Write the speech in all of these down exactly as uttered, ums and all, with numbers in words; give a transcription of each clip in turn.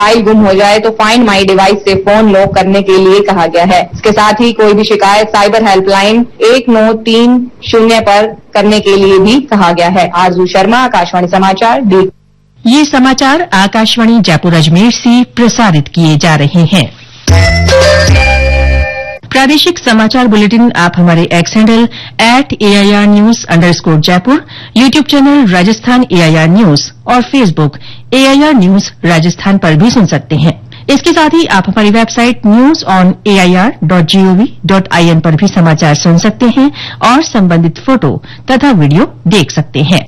Mobile गुम हो जाए तो फाइंड माई डिवाइस से फोन लॉक करने के लिए कहा गया है। इसके साथ ही कोई भी शिकायत साइबर हेल्पलाइन एक नौ तीन शून्य पर करने के लिए भी कहा गया है। आरजू शर्मा, आकाशवाणी समाचार, डी। ये समाचार आकाशवाणी जयपुर अजमेर से प्रसारित किए जा रहे हैं। प्रादेशिक समाचार बुलेटिन आप हमारे x handle at AIR news underscore Jaipur, YouTube channel Rajasthan AIR news और फेसबुक एआईआर न्यूज राजस्थान पर भी सुन सकते हैं। इसके साथ ही आप हमारी website news on AIR dot gov dot IN पर भी समाचार सुन सकते हैं और संबंधित फोटो तथा वीडियो देख सकते हैं।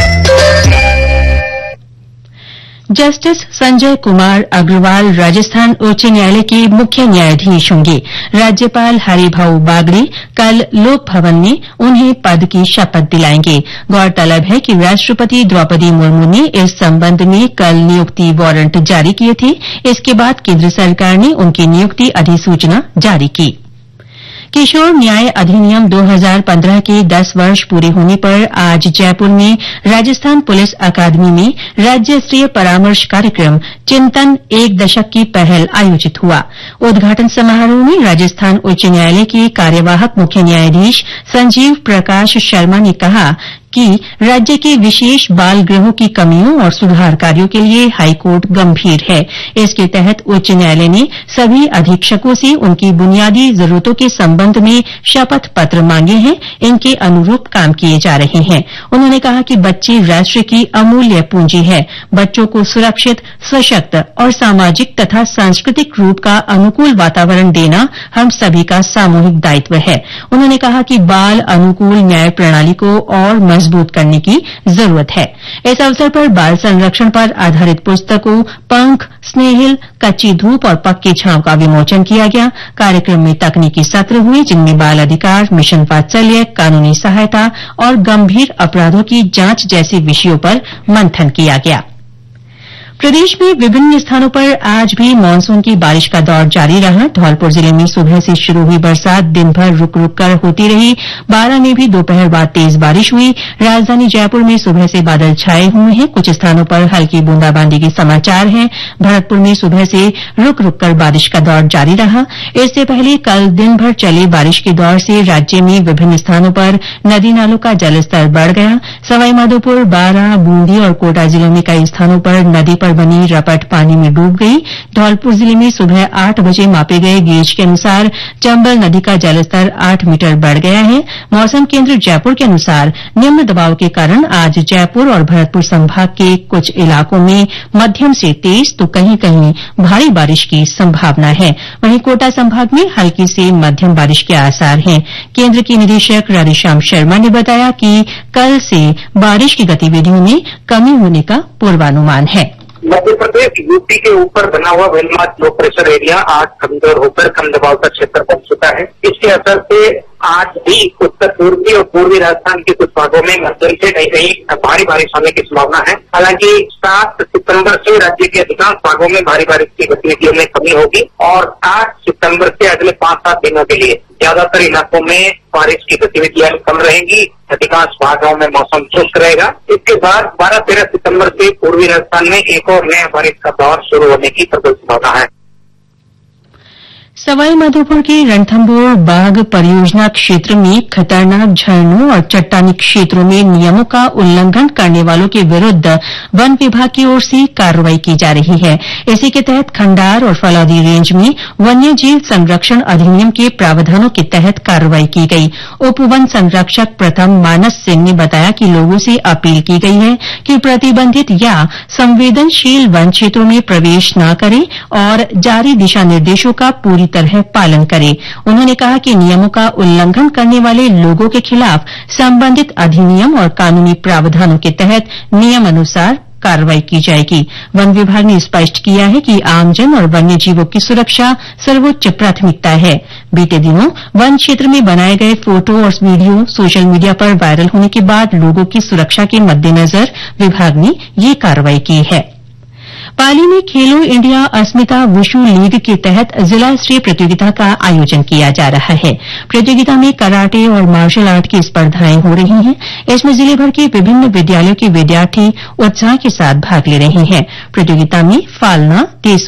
जस्टिस संजय कुमार अग्रवाल राजस्थान उच्च न्यायालय के मुख्य न्यायाधीश होंगे। राज्यपाल हरिभाऊ बागड़े कल लोक भवन में उन्हें पद की शपथ दिलाएंगे। गौरतलब है कि राष्ट्रपति द्रौपदी मुर्मू ने इस संबंध में कल नियुक्ति वारंट जारी किए थे। इसके बाद केंद्र सरकार ने उनकी नियुक्ति अधिसूचना जारी की। किशोर न्याय अधिनियम दो हज़ार पंद्रह के दस वर्ष पूरे होने पर आज जयपुर में राजस्थान पुलिस अकादमी में राज्य स्तरीय परामर्श कार्यक्रम चिंतन एक दशक की पहल आयोजित हुआ। उद्घाटन समारोह में राजस्थान उच्च न्यायालय के कार्यवाहक मुख्य न्यायाधीश संजीव प्रकाश शर्मा ने कहा कि राज्य के विशेष बाल गृहों की कमियों और सुधार कार्यों के लिए हाईकोर्ट गंभीर है। इसके तहत उच्च न्यायालय ने सभी अधीक्षकों से उनकी बुनियादी जरूरतों के संबंध में शपथ पत्र मांगे हैं। इनके अनुरूप काम किए जा रहे हैं। उन्होंने कहा कि बच्चे राष्ट्र की अमूल्य पूंजी है। बच्चों को सुरक्षित, सशक्त और सामाजिक तथा सांस्कृतिक रूप का अनुकूल वातावरण देना हम सभी का सामूहिक दायित्व है। उन्होंने कहा कि बाल अनुकूल न्याय प्रणाली को और मजबूत करने की जरूरत है। इस अवसर पर बाल संरक्षण पर आधारित पुस्तकों पंख, स्नेहिल, कच्ची धूप और पक्की छांव का विमोचन किया गया। कार्यक्रम में तकनीकी सत्र हुए जिनमें बाल अधिकार, मिशन वात्सल्य, कानूनी सहायता और गंभीर अपराधों की जांच जैसे विषयों पर मंथन किया गया। प्रदेश में विभिन्न स्थानों पर आज भी मानसून की बारिश का दौर जारी रहा। धौलपुर जिले में सुबह से शुरू हुई बरसात दिन भर रुक रुक कर होती रही। बारां में भी दोपहर बाद तेज बारिश हुई। राजधानी जयपुर में सुबह से बादल छाए हुए हैं। कुछ स्थानों पर हल्की बूंदाबांदी के समाचार हैं। भरतपुर में सुबह से रुक रुक कर बारिश का दौर जारी रहा। इससे पहले कल दिन भर चले बारिश के दौर से राज्य में विभिन्न स्थानों पर नदी नालों का जलस्तर बढ़ गया। सवाईमाधोपुर, बारां, बूंदी और कोटा जिलों में कई स्थानों पर नदी पर बनी रपट पानी में डूब गई। धौलपुर जिले में सुबह आठ बजे मापे गए गेज के अनुसार चंबल नदी का जलस्तर आठ मीटर बढ़ गया है। मौसम केंद्र जयपुर के अनुसार निम्न दबाव के कारण आज जयपुर और भरतपुर संभाग के कुछ इलाकों में मध्यम से तेज तो कहीं कहीं भारी बारिश की संभावना है। वहीं कोटा संभाग में हल्की से मध्यम बारिश के आसार हैं। केंद्र के निदेशक राधेश्याम शर्मा ने बताया कि कल से बारिश की गतिविधियों में कमी होने का पूर्वानुमान है। मध्य प्रदेश यूपी के ऊपर बना हुआ वेलमार्क लो प्रेशर एरिया आज कमजोर होकर कम दबाव का क्षेत्र बन चुका है। इसके असर से आज भी उत्तर पूर्वी और पूर्वी राजस्थान के कुछ भागों में मध्यम से कहीं कहीं भारी बारिश होने की संभावना है। हालांकि सात सितंबर से राज्य के अधिकांश भागों में भारी बारिश की गतिविधियों में कमी होगी और आठ सितंबर से अगले पांच सात दिनों के लिए ज्यादातर इलाकों में बारिश की गतिविधियां कम रहेंगी। अधिकांश भागों में मौसम शुष्क रहेगा। इसके बाद बारह तेरह सितंबर से पूर्वी राजस्थान में एक और नया बारिश का दौर शुरू होने की प्रबल संभावना है। सवाईमाधोपुर के रणथंभौर बाघ परियोजना क्षेत्र में खतरनाक झरनों और चट्टानी क्षेत्रों में नियमों का उल्लंघन करने वालों के विरूद्ध वन विभाग की ओर से कार्रवाई की जा रही है। इसी के तहत खंडार और फलौदी रेंज में वन्य जीव संरक्षण अधिनियम के प्रावधानों के तहत कार्रवाई की गई। उप वन संरक्षक प्रथम मानस सिंह ने बताया कि लोगों से अपील की गई है कि प्रतिबंधित या संवेदनशील वन क्षेत्रों में प्रवेश न करें और जारी दिशा निर्देशों का पूरी तरह पालन करें। उन्होंने कहा कि नियमों का उल्लंघन करने वाले लोगों के खिलाफ संबंधित अधिनियम और कानूनी प्रावधानों के तहत नियमानुसार कार्रवाई की जाएगी। वन विभाग ने स्पष्ट किया है कि आमजन और वन्य जीवों की सुरक्षा सर्वोच्च प्राथमिकता है। बीते दिनों वन क्षेत्र में बनाए गए फोटो और वीडियो सोशल मीडिया पर वायरल होने के बाद लोगों की सुरक्षा के मद्देनजर विभाग ने ये कार्रवाई की है। पाली में खेलो इंडिया अस्मिता वुशु लीग के तहत जिला स्तरीय प्रतियोगिता का आयोजन किया जा रहा है। प्रतियोगिता में कराटे और मार्शल आर्ट की स्पर्धाएं हो रही हैं। इसमें जिले भर के विभिन्न विद्यालयों के विद्यार्थी उत्साह के साथ भाग ले रहे हैं। प्रतियोगिता में फालना,